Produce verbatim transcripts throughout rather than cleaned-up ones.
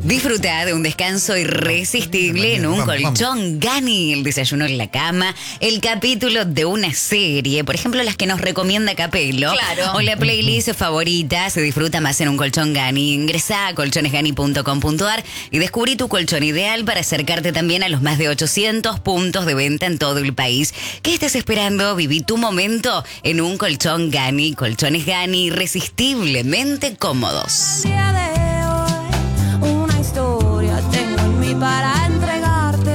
Disfruta de un descanso irresistible en un colchón Gani, el desayuno en la cama, el capítulo de una serie, por ejemplo las que nos recomienda Capelo, claro. o la playlist favorita. Se disfruta más en un colchón Gani. Ingresá a colchones gani punto com punto a r y descubrí tu colchón ideal para acercarte también a los más de ochocientos puntos de venta en todo el país. ¿Qué estás esperando? Viví tu momento en un colchón Gani. Colchones Gani, irresistiblemente cómodos. Para entregarte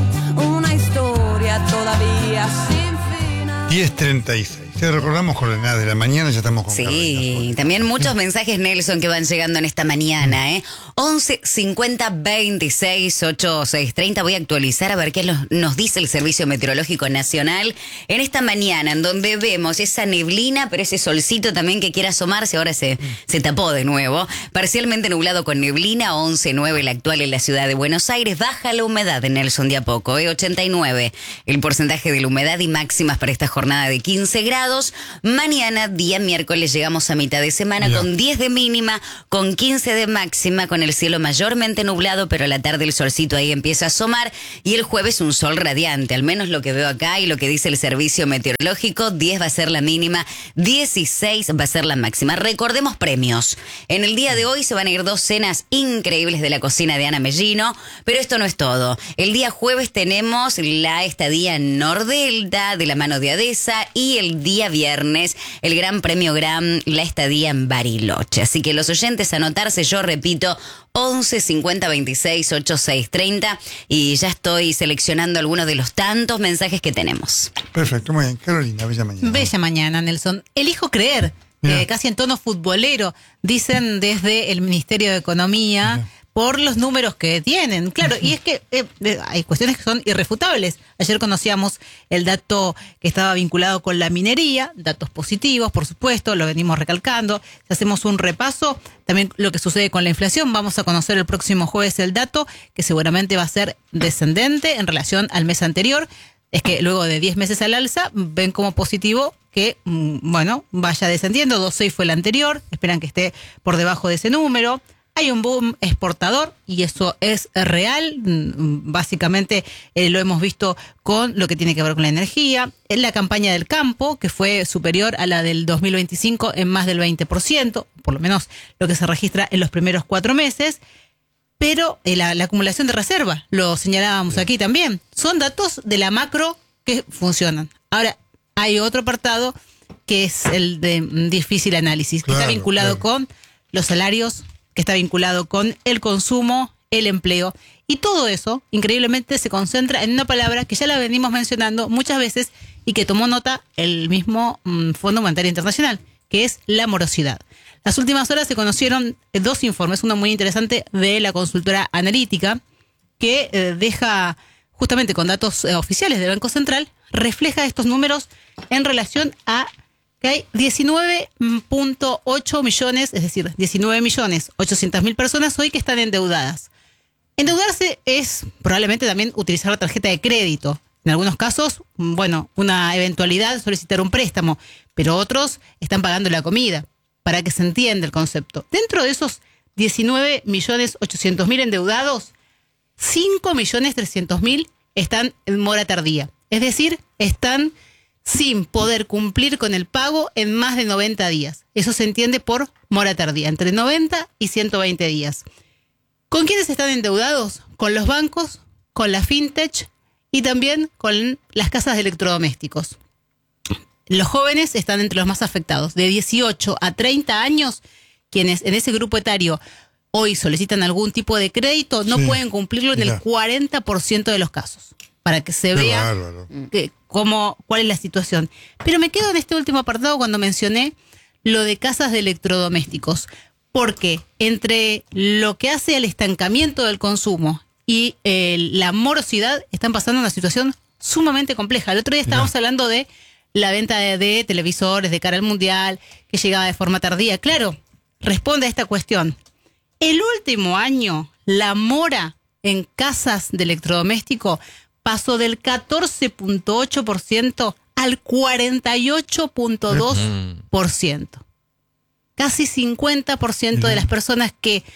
una historia todavía sin final. diez treinta y seis. Te recordamos coordenadas de la mañana, ya estamos con Sí, Carolina. también muchos mensajes, Nelson, que van llegando en esta mañana, ¿eh? once cincuenta veintiséis ochenta y seis treinta. Voy a actualizar a ver qué nos, nos dice el Servicio Meteorológico Nacional en esta mañana, en donde vemos esa neblina, pero ese solcito también que quiere asomarse, ahora se, se tapó de nuevo. Parcialmente nublado con neblina, once nueve la actual en la ciudad de Buenos Aires. Baja la humedad, Nelson, de a poco, ¿eh? ochenta y nueve el porcentaje de la humedad y máximas para esta jornada de quince grados. Mañana, día miércoles, llegamos a mitad de semana Ya. con diez de mínima, con quince de máxima, con el cielo mayormente nublado, pero a la tarde el solcito ahí empieza a asomar, y el jueves un sol radiante, al menos lo que veo acá y lo que dice el servicio meteorológico. diez va a ser la mínima, dieciséis va a ser la máxima. Recordemos premios. En el día de hoy se van a ir dos cenas increíbles de la cocina de Ana Mellino, pero esto no es todo. El día jueves tenemos la estadía en Nordelta de la mano de Adesa, y el día viernes el gran premio Gram, la estadía en Bariloche. Así que los oyentes, anotarse, yo repito, once cincuenta veintiséis ochenta y seis treinta, y ya estoy seleccionando algunos de los tantos mensajes que tenemos. Perfecto, muy bien. Carolina, bella mañana. Bella mañana, Nelson. Elijo creer, eh, casi en tono futbolero, dicen desde el Ministerio de Economía, Mira. por los números que tienen. Claro, y es que eh, eh, hay cuestiones que son irrefutables. Ayer conocíamos el dato que estaba vinculado con la minería, datos positivos, por supuesto, lo venimos recalcando. Si hacemos un repaso, también lo que sucede con la inflación, vamos a conocer el próximo jueves el dato, que seguramente va a ser descendente en relación al mes anterior. Es que luego de diez meses al alza, ven como positivo que, bueno, vaya descendiendo. dos coma seis fue el anterior, esperan que esté por debajo de ese número. Hay un boom exportador y eso es real. Básicamente eh, lo hemos visto con lo que tiene que ver con la energía. En la campaña del campo, que fue superior a la del dos mil veinticinco en más del veinte por ciento, por lo menos lo que se registra en los primeros cuatro meses. Pero eh, la, la acumulación de reserva, lo señalábamos aquí también, son datos de la macro que funcionan. Ahora, hay otro apartado que es el de difícil análisis, que Claro, está vinculado claro. con los salarios, que está vinculado con el consumo, el empleo. Y todo eso, increíblemente, se concentra en una palabra que ya la venimos mencionando muchas veces y que tomó nota el mismo mm, Fondo Monetario Internacional, que es la morosidad. Las últimas horas se conocieron dos informes, uno muy interesante de la consultora analítica, que eh, deja, justamente con datos eh, oficiales del Banco Central, refleja estos números en relación a que hay diecinueve punto ocho millones, es decir, diecinueve millones ochocientas mil personas hoy que están endeudadas. Endeudarse es probablemente también utilizar la tarjeta de crédito. En algunos casos, bueno, una eventualidad solicitar un préstamo, pero otros están pagando la comida, para que se entienda el concepto. Dentro de esos diecinueve millones ochocientos mil endeudados, cinco millones trescientos mil están en mora tardía. Es decir, están sin poder cumplir con el pago en más de noventa días. Eso se entiende por mora tardía, entre noventa y ciento veinte días. ¿Con quiénes están endeudados? Con los bancos, con la fintech y también con las casas de electrodomésticos. Los jóvenes están entre los más afectados. De dieciocho a treinta años, quienes en ese grupo etario hoy solicitan algún tipo de crédito, no Sí, pueden cumplirlo en mirá. el cuarenta por ciento de los casos. Para que se Qué vea bárbaro. que, cómo, cuál es la situación. Pero me quedo en este último apartado cuando mencioné lo de casas de electrodomésticos. Porque entre lo que hace al estancamiento del consumo y eh, la morosidad, están pasando una situación sumamente compleja. El otro día estábamos Mirá. hablando de la venta de, de televisores de cara al mundial, que llegaba de forma tardía. Claro, responde a esta cuestión. El último año, la mora en casas de electrodoméstico pasó del catorce punto ocho por ciento al cuarenta y ocho punto dos por ciento. Casi cincuenta por ciento de las personas que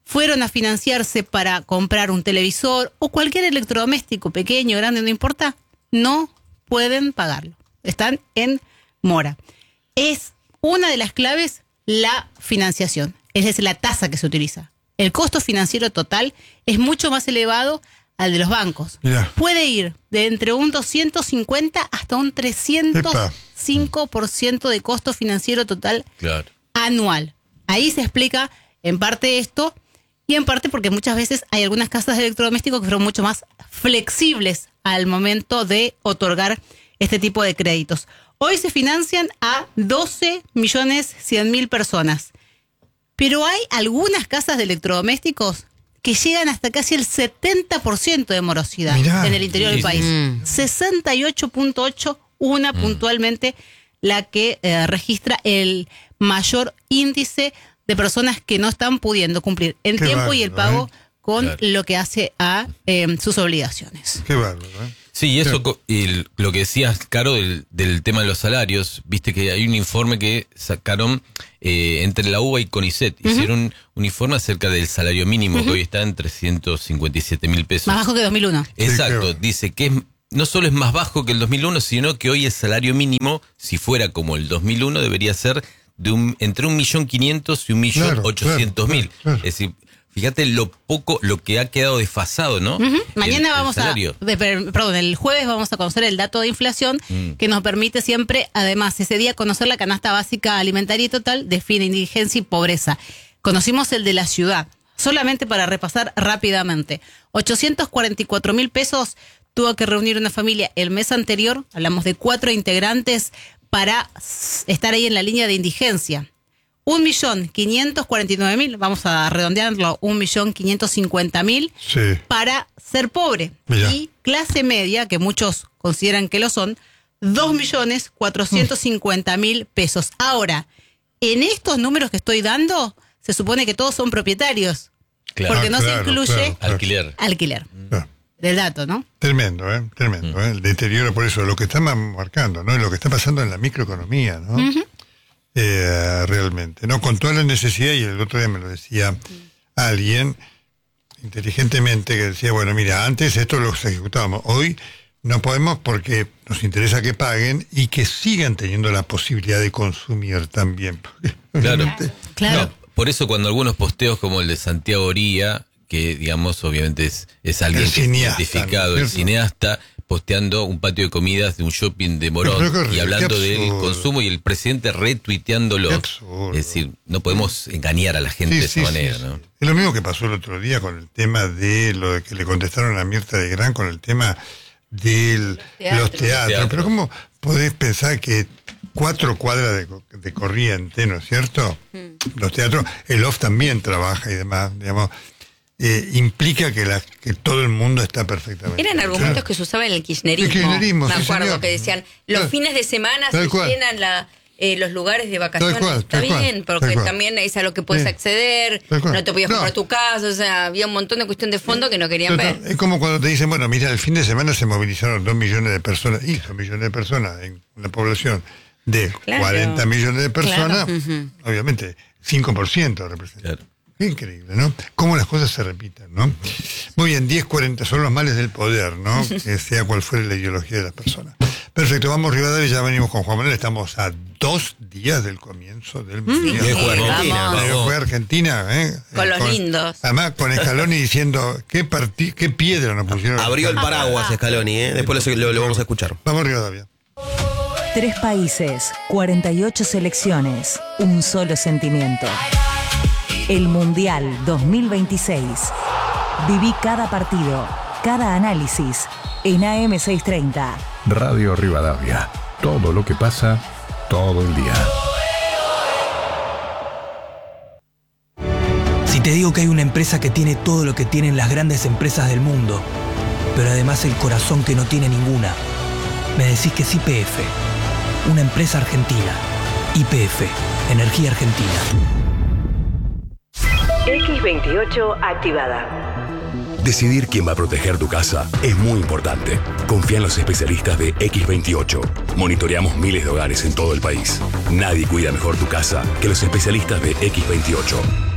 fueron a financiarse para comprar un televisor o cualquier electrodoméstico, pequeño, grande, no importa, no pueden pagarlo. Están en mora. Es una de las claves la financiación, es decir, la tasa que se utiliza. El costo financiero total es mucho más elevado al de los bancos. Mirá. Puede ir de entre un doscientos cincuenta hasta un trescientos cinco por ciento de costo financiero total Claro. anual. Ahí se explica en parte esto y en parte porque muchas veces hay algunas casas de electrodomésticos que son mucho más flexibles al momento de otorgar este tipo de créditos. Hoy se financian a doce millones cien mil personas. Pero hay algunas casas de electrodomésticos que llegan hasta casi el setenta por ciento de morosidad. Mirá, en el interior del país. Mm. sesenta y ocho punto ocho, una mm. puntualmente la que eh, registra el mayor índice de personas que no están pudiendo cumplir el Qué tiempo bárbaro, y el pago ¿eh? con claro. lo que hace a eh, sus obligaciones. Qué bárbaro, ¿eh? Sí, y eso, sí. Y lo que decías, Caro, del, del tema de los salarios, viste que hay un informe que sacaron eh, entre la U B A y CONICET, uh-huh. hicieron un informe acerca del salario mínimo, uh-huh. que hoy está en trescientos cincuenta y siete mil pesos. Más bajo que dos mil uno. Exacto, sí, dice que es, no solo es más bajo que el dos mil uno, sino que hoy el salario mínimo, si fuera como el dos mil uno, debería ser de un, entre un millón quinientos y un millón ochocientos mil. Es decir, fíjate lo poco, lo que ha quedado desfasado, ¿no? Uh-huh. Mañana el, vamos el a, de, perdón, el jueves vamos a conocer el dato de inflación mm. que nos permite siempre, además, ese día conocer la canasta básica alimentaria y total, define indigencia y pobreza. Conocimos el de la ciudad, solamente para repasar rápidamente. ochocientos cuarenta y cuatro mil pesos tuvo que reunir una familia el mes anterior, hablamos de cuatro integrantes, para estar ahí en la línea de indigencia. Un millón quinientos cuarenta y nueve mil, vamos a redondearlo, un millón quinientos cincuenta mil sí. para ser pobre. Mirá. Y clase media, que muchos consideran que lo son, dos millones cuatrocientos cincuenta mil pesos. Ahora, en estos números que estoy dando, se supone que todos son propietarios. Claro. Porque no claro, se incluye claro, claro. alquiler. Alquiler. Claro. Del dato, ¿no? Tremendo, ¿eh? Tremendo, ¿eh? El deterioro, por eso, lo que está marcando, ¿no? Lo que está pasando en la microeconomía, ¿no? Uh-huh. Eh, realmente, ¿no? Con toda la necesidad, y el otro día me lo decía alguien inteligentemente que decía, bueno, mira, antes esto lo ejecutábamos, hoy no podemos porque nos interesa que paguen y que sigan teniendo la posibilidad de consumir también. Claro, claro. No, por eso cuando algunos posteos como el de Santiago Oría, que digamos obviamente es, es alguien el que cineasta, es identificado, ¿no? El cineasta, posteando un patio de comidas de un shopping de Morón y hablando del consumo y el presidente retuiteándolo. Es decir, no podemos engañar a la gente sí, de esa sí, manera, sí, ¿no? Sí. Es lo mismo que pasó el otro día con el tema de lo de que le contestaron a Mirta de Gran con el tema de los teatros. Teatro. Pero ¿cómo podés pensar que cuatro cuadras de, de corriente, ¿no es cierto? Mm. Los teatros, el O F también trabaja y demás, digamos. Eh, implica que, la, que todo el mundo está perfectamente. Eran argumentos claro. que se usaban en el kirchnerismo. El kirchnerismo, me sí, acuerdo señor. Que decían, los claro. fines de semana tal se cual. llenan la, eh, los lugares de vacaciones. Cual, está bien, cual, porque también es a lo que puedes sí. acceder, no te podías no. comprar tu casa, o sea, había un montón de cuestión de fondo que no querían Total. ver. Es como cuando te dicen, bueno, mira, el fin de semana se movilizaron dos millones de personas, y dos millones de personas en una población de claro. cuarenta millones de personas, claro. uh-huh. obviamente, cinco por ciento representa. Claro. Qué increíble, ¿no? Cómo las cosas se repiten, ¿no? Muy bien, diez cuarenta son los males del poder, ¿no? Que sea cual fuere la ideología de las personas. Perfecto, vamos Rivadavia, ya venimos con Juan Manuel, estamos a dos días del comienzo del Mundial. Sí, fue Argentina. Vamos. Fue Argentina, ¿eh? Con los con, lindos. Además, con Scaloni diciendo, ¿qué, partí, qué piedra nos pusieron? Abrió el paraguas Scaloni, ¿eh? Después lo, lo, lo vamos a escuchar. Vamos Rivadavia. Tres países, cuarenta y ocho selecciones, un solo sentimiento. El Mundial dos mil veintiséis. Viví cada partido, cada análisis en A M seiscientos treinta. Radio Rivadavia. Todo lo que pasa, todo el día. Si te digo que hay una empresa que tiene todo lo que tienen las grandes empresas del mundo, pero además el corazón que no tiene ninguna, me decís que es Y P F. Una empresa argentina. Y P F, Energía Argentina. X veintiocho activada. Decidir quién va a proteger tu casa es muy importante. Confía en los especialistas de X veintiocho. Monitoreamos miles de hogares en todo el país. Nadie cuida mejor tu casa que los especialistas de X veintiocho.